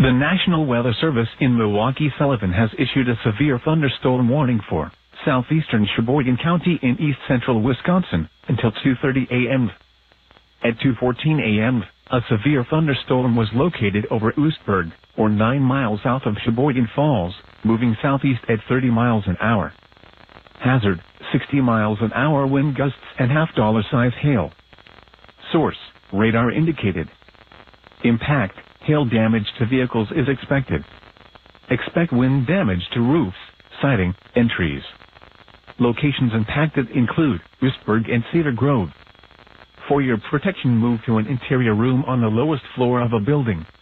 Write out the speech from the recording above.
The National Weather Service in Milwaukee Sullivan has issued a severe thunderstorm warning for southeastern Sheboygan County in east-central Wisconsin until 2:30 a.m. At 2:14 a.m., a severe thunderstorm was located over Oostburg, or 9 miles south of Sheboygan Falls, moving southeast at 30 miles an hour. Hazard, 60 miles an hour wind gusts and $half-size hail. Source, radar indicated. Impact, hail damage to vehicles is expected. Expect wind damage to roofs, siding, and trees. Locations impacted include Oostburg and Cedar Grove. For your protection, move to an interior room on the lowest floor of a building.